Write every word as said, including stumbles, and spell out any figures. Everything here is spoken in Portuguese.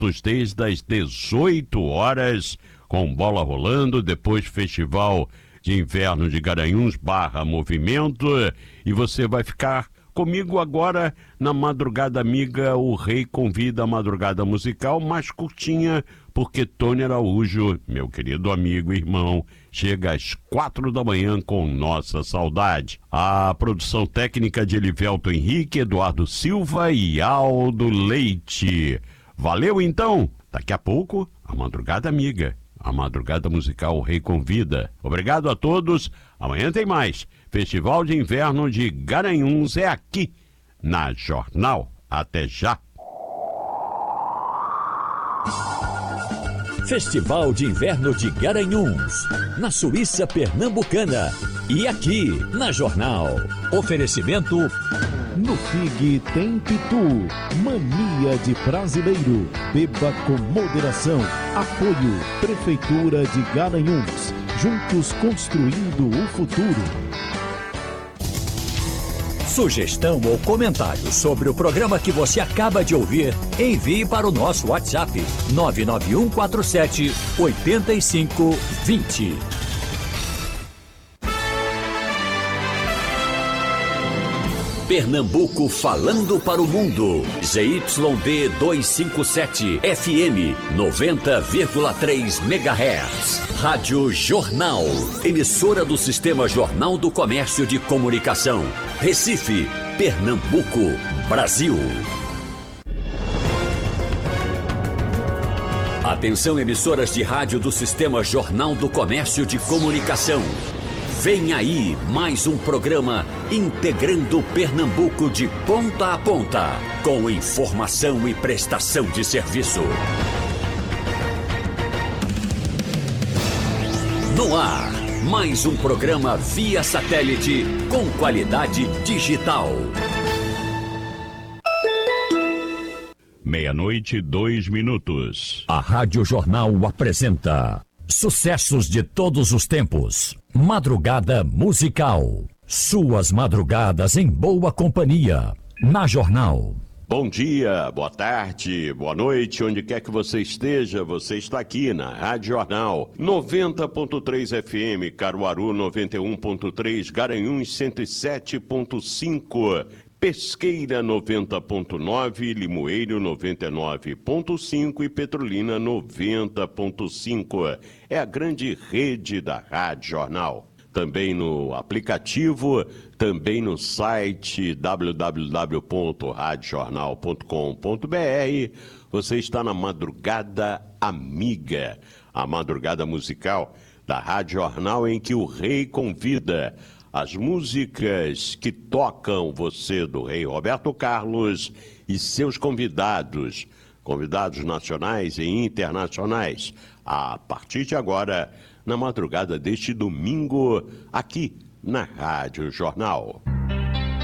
desde as dezoito horas, com bola rolando, depois Festival de Inverno de Garanhuns barra Movimento, e você vai ficar comigo agora na Madrugada Amiga. O Rei convida a madrugada musical mais curtinha, porque Tony Araújo, meu querido amigo e irmão, chega às quatro da manhã com Nossa Saudade. A produção técnica de Elivelto Henrique, Eduardo Silva e Aldo Leite. Valeu então, daqui a pouco a Madrugada Amiga, a madrugada musical O Rei convida. Obrigado a todos, amanhã tem mais. Festival de Inverno de Garanhuns é aqui na Jornal. Até já. Festival de Inverno de Garanhuns, na Suíça Pernambucana. E aqui, na Jornal. Oferecimento... No Pig tem Pitu, mania de brasileiro. Beba com moderação. Apoio Prefeitura de Garanhuns. Juntos construindo o futuro. Sugestão ou comentário sobre o programa que você acaba de ouvir, envie para o nosso WhatsApp nove nove um quatro sete oito cinco dois zero. Pernambuco falando para o mundo. Z Y D duzentos e cinquenta e sete F M noventa vírgula três megahertz. Rádio Jornal. Emissora do Sistema Jornal do Comércio de Comunicação. Recife, Pernambuco, Brasil. Atenção, emissoras de rádio do Sistema Jornal do Comércio de Comunicação. Vem aí mais um programa integrando Pernambuco de ponta a ponta, com informação e prestação de serviço. No ar, mais um programa via satélite com qualidade digital. Meia-noite, dois minutos. A Rádio Jornal apresenta sucessos de todos os tempos. Madrugada musical. Suas madrugadas em boa companhia. Na Jornal. Bom dia, boa tarde, boa noite, onde quer que você esteja, você está aqui na Rádio Jornal. noventa ponto três F M, Caruaru noventa e um ponto três, Garanhuns cento e sete ponto cinco, Pesqueira noventa ponto nove, Limoeiro noventa e nove ponto cinco e Petrolina noventa ponto cinco. É a grande rede da Rádio Jornal. Também no aplicativo, também no site w w w ponto rádio jornal ponto com ponto b r. Você está na Madrugada Amiga, a madrugada musical da Rádio Jornal, em que o Rei convida as músicas que tocam você do Rei Roberto Carlos e seus convidados, convidados nacionais e internacionais, a partir de agora, na madrugada deste domingo, aqui na Rádio Jornal.